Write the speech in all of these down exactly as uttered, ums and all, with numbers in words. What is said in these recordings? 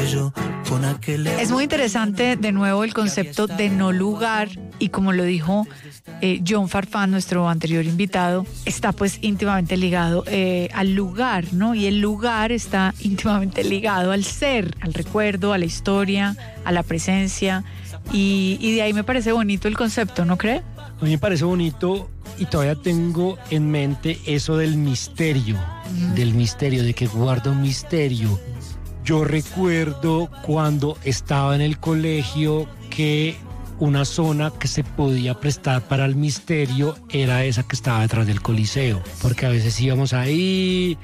yo con aquel... Es muy interesante de nuevo el concepto de no lugar, y como lo dijo eh, John Farfán, nuestro anterior invitado, está pues íntimamente ligado eh, al lugar, ¿no? Y el lugar está íntimamente ligado al ser, al recuerdo, a la historia, a la presencia, y, y de ahí me parece bonito el concepto, ¿no cree? A mí me parece bonito y todavía tengo en mente eso del misterio, mm. del misterio, de que guarda un misterio. Yo recuerdo cuando estaba en el colegio que una zona que se podía prestar para el misterio era esa que estaba detrás del Coliseo, porque a veces íbamos ahí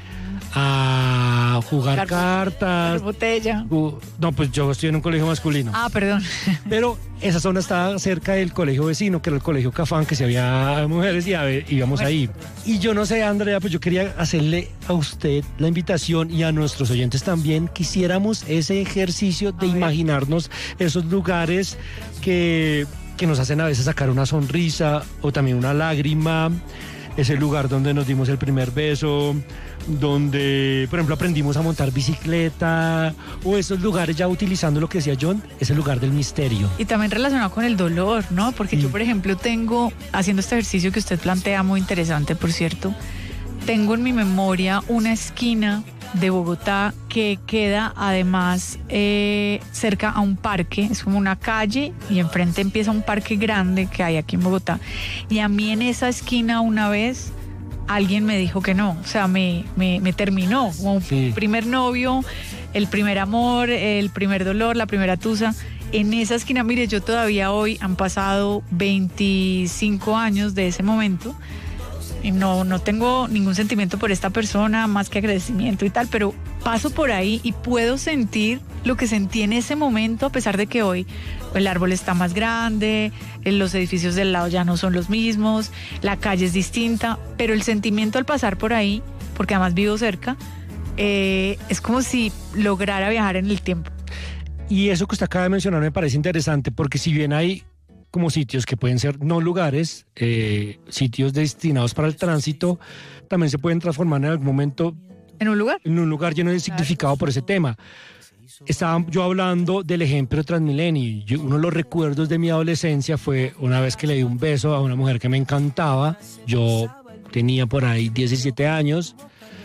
a jugar Car- cartas. Botella. Uh, no, pues yo estoy en un colegio masculino. Ah, perdón. Pero esa zona estaba cerca del colegio vecino, que era el colegio Cafán, que si había mujeres y íbamos bueno. ahí. Y yo no sé, Andrea, pues yo quería hacerle a usted la invitación y a nuestros oyentes también, quisiéramos ese ejercicio de imaginarnos esos lugares que, que nos hacen a veces sacar una sonrisa o también una lágrima. Ese lugar donde nos dimos el primer beso, donde, por ejemplo, aprendimos a montar bicicleta, o esos lugares, ya utilizando lo que decía John, es el lugar del misterio. Y también relacionado con el dolor, ¿no? Porque sí. Yo, por ejemplo, tengo, haciendo este ejercicio que usted plantea, muy interesante, por cierto, tengo en mi memoria una esquina de Bogotá que queda además eh, cerca a un parque, es como una calle y enfrente empieza un parque grande que hay aquí en Bogotá, y a mí en esa esquina una vez alguien me dijo que no, o sea, me, me, me terminó, como un sí. primer novio, el primer amor, el primer dolor, la primera tusa. En esa esquina, mire, yo todavía hoy, han pasado veinticinco años de ese momento, No, no tengo ningún sentimiento por esta persona más que agradecimiento y tal, pero paso por ahí y puedo sentir lo que sentí en ese momento, a pesar de que hoy el árbol está más grande, los edificios del lado ya no son los mismos, la calle es distinta, pero el sentimiento al pasar por ahí, porque además vivo cerca, eh, es como si lograra viajar en el tiempo. Y eso que usted acaba de mencionar me parece interesante, porque si bien hay como sitios que pueden ser no lugares, eh, sitios destinados para el tránsito, también se pueden transformar en algún momento en un lugar, en un lugar lleno de significado por ese tema. Estaba yo hablando del ejemplo Transmilenio. Yo, uno de los recuerdos de mi adolescencia fue una vez que le di un beso a una mujer que me encantaba. Yo tenía por ahí diecisiete años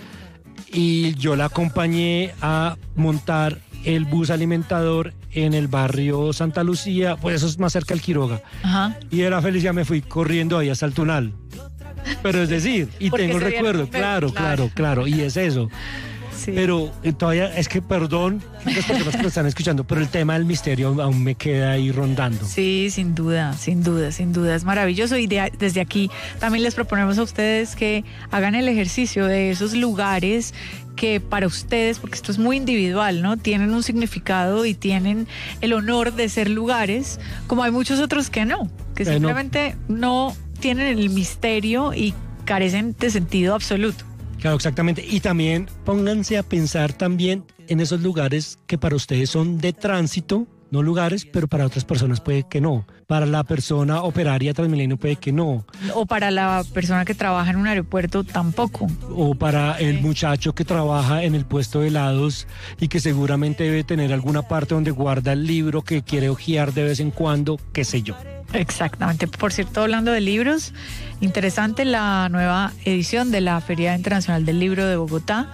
y yo la acompañé a montar el bus alimentador en el barrio Santa Lucía, pues eso es más cerca del Quiroga. Ajá. Y de la felicidad me fui corriendo ahí hasta el Tunal. Pero es decir, y tengo el recuerdo, claro, claro, claro, y es eso. Sí. Pero todavía, es que perdón, las personas que lo están escuchando, pero el tema del misterio aún me queda ahí rondando. Sí, sin duda, sin duda, sin duda, es maravilloso. Y de, desde aquí también les proponemos a ustedes que hagan el ejercicio de esos lugares que para ustedes, porque esto es muy individual, ¿no? Tienen un significado y tienen el honor de ser lugares, como hay muchos otros que no, que eh, simplemente no. no tienen el misterio y carecen de sentido absoluto. Claro, exactamente. Y también pónganse a pensar también en esos lugares que para ustedes son de tránsito, no lugares, pero para otras personas puede que no. Para la persona operaria Transmilenio puede que no. O para la persona que trabaja en un aeropuerto tampoco. O para el muchacho que trabaja en el puesto de helados y que seguramente debe tener alguna parte donde guarda el libro que quiere hojear de vez en cuando, qué sé yo. Exactamente. Por cierto, hablando de libros, interesante la nueva edición de la Feria Internacional del Libro de Bogotá,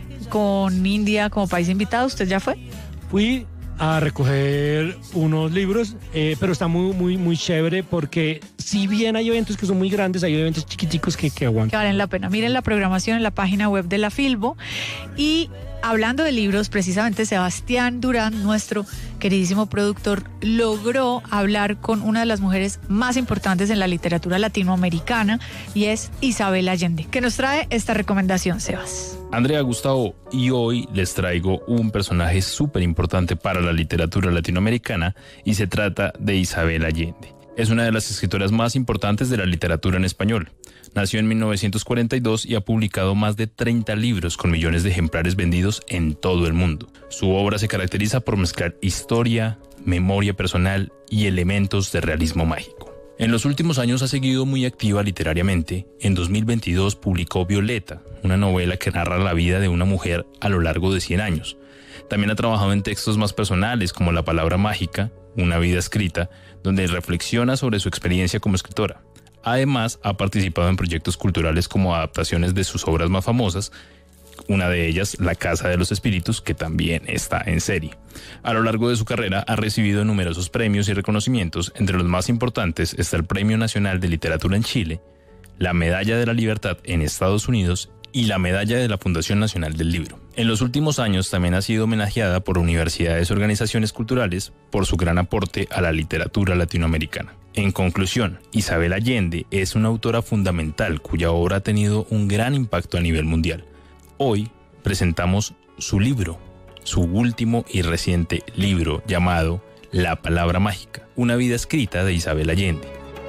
con India como país invitado. ¿Usted ya fue? Fui a recoger unos libros, eh, pero está muy, muy, muy chévere porque si bien hay eventos que son muy grandes, hay eventos chiquiticos que, que aguantan. Que valen la pena. Miren la programación en la página web de la Filbo. Y hablando de libros, precisamente Sebastián Durán, nuestro queridísimo productor, logró hablar con una de las mujeres más importantes en la literatura latinoamericana y es Isabel Allende, que nos trae esta recomendación, Sebas. Andrea, Gustavo, y hoy les traigo un personaje súper importante para la literatura latinoamericana y se trata de Isabel Allende. Es una de las escritoras más importantes de la literatura en español. Nació en mil novecientos cuarenta y dos y ha publicado más de treinta libros con millones de ejemplares vendidos en todo el mundo. Su obra se caracteriza por mezclar historia, memoria personal y elementos de realismo mágico. En los últimos años ha seguido muy activa literariamente. En dos mil veintidós publicó Violeta, una novela que narra la vida de una mujer a lo largo de cien años. También ha trabajado en textos más personales como La palabra mágica, Una vida escrita, donde reflexiona sobre su experiencia como escritora. Además, ha participado en proyectos culturales como adaptaciones de sus obras más famosas, una de ellas, La Casa de los Espíritus, que también está en serie. A lo largo de su carrera ha recibido numerosos premios y reconocimientos. Entre los más importantes está el Premio Nacional de Literatura en Chile, la Medalla de la Libertad en Estados Unidos y la Medalla de la Fundación Nacional del Libro. En los últimos años también ha sido homenajeada por universidades y organizaciones culturales por su gran aporte a la literatura latinoamericana. En conclusión, Isabel Allende es una autora fundamental cuya obra ha tenido un gran impacto a nivel mundial. Hoy presentamos su libro, su último y reciente libro llamado La palabra mágica, una vida escrita de Isabel Allende.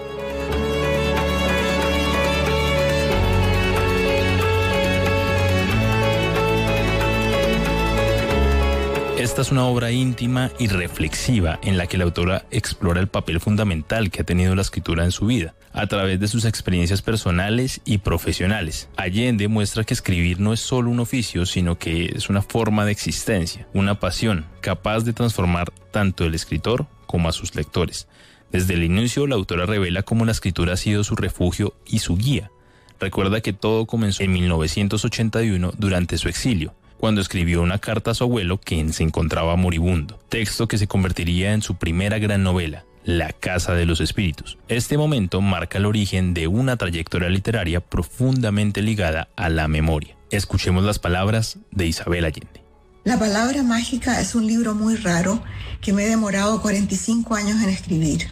Esta es una obra íntima y reflexiva en la que la autora explora el papel fundamental que ha tenido la escritura en su vida, a través de sus experiencias personales y profesionales. Allende muestra que escribir no es solo un oficio, sino que es una forma de existencia, una pasión capaz de transformar tanto al escritor como a sus lectores. Desde el inicio, la autora revela cómo la escritura ha sido su refugio y su guía. Recuerda que todo comenzó en mil novecientos ochenta y uno durante su exilio, cuando escribió una carta a su abuelo quien se encontraba moribundo, texto que se convertiría en su primera gran novela, La Casa de los Espíritus. Este momento marca el origen de una trayectoria literaria profundamente ligada a la memoria. Escuchemos las palabras de Isabel Allende. La palabra mágica es un libro muy raro que me he demorado cuarenta y cinco años en escribir.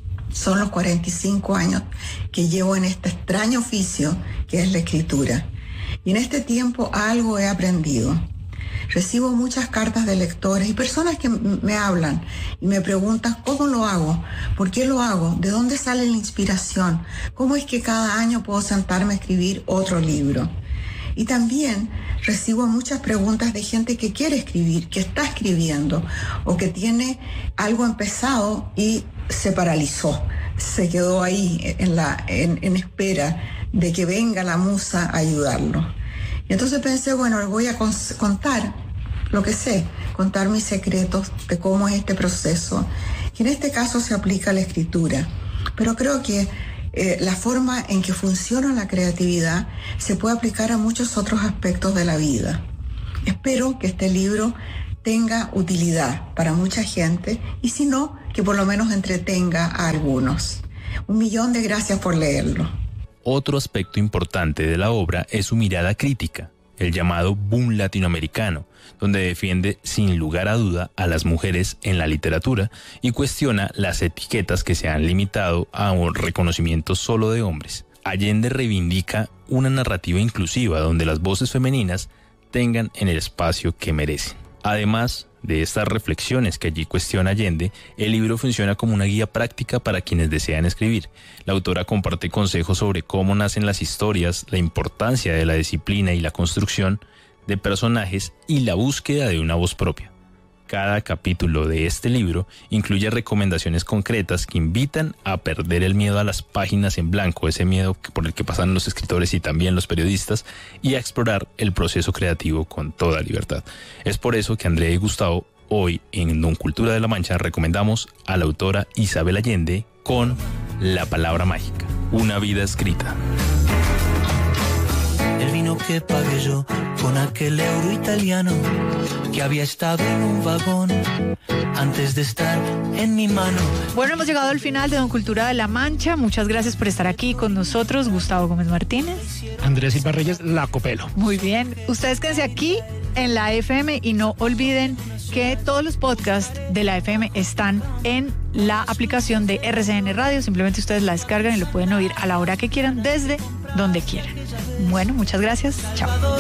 Son los cuarenta y cinco años que llevo en este extraño oficio que es la escritura. Y en este tiempo algo he aprendido. Recibo muchas cartas de lectores y personas que me hablan y me preguntan cómo lo hago, por qué lo hago, de dónde sale la inspiración, cómo es que cada año puedo sentarme a escribir otro libro. Y también recibo muchas preguntas de gente que quiere escribir, que está escribiendo o que tiene algo empezado y se paralizó, se quedó ahí en, la, en, en espera de que venga la musa a ayudarlo. Y entonces pensé, bueno, les voy a contar lo que sé, contar mis secretos de cómo es este proceso, que en este caso se aplica a la escritura. Pero creo que eh, la forma en que funciona la creatividad se puede aplicar a muchos otros aspectos de la vida. Espero que este libro tenga utilidad para mucha gente y si no, que por lo menos entretenga a algunos. Un millón de gracias por leerlo. Otro aspecto importante de la obra es su mirada crítica, el llamado boom latinoamericano, donde defiende sin lugar a duda a las mujeres en la literatura y cuestiona las etiquetas que se han limitado a un reconocimiento solo de hombres. Allende reivindica una narrativa inclusiva donde las voces femeninas tengan en el espacio que merecen. Además de estas reflexiones que allí cuestiona Allende, el libro funciona como una guía práctica para quienes desean escribir. La autora comparte consejos sobre cómo nacen las historias, la importancia de la disciplina y la construcción de personajes y la búsqueda de una voz propia. Cada capítulo de este libro incluye recomendaciones concretas que invitan a perder el miedo a las páginas en blanco, ese miedo por el que pasan los escritores y también los periodistas, y a explorar el proceso creativo con toda libertad. Es por eso que Andrea y Gustavo hoy en Don Cultura de la Mancha recomendamos a la autora Isabel Allende con La palabra mágica, una vida escrita. El vino que pagué yo con aquel euro italiano que había estado en un vagón antes de estar en mi mano. Bueno, hemos llegado al final de Don Cultura de la Mancha. Muchas gracias por estar aquí con nosotros, Gustavo Gómez Martínez. Andrés Silva Reyes, la Copelo. Muy bien. Ustedes quédense aquí en la F M y no olviden que todos los podcasts de la F M están en la aplicación de R C N Radio. Simplemente ustedes la descargan y lo pueden oír a la hora que quieran, desde donde quieran. Bueno, muchas gracias. Chao.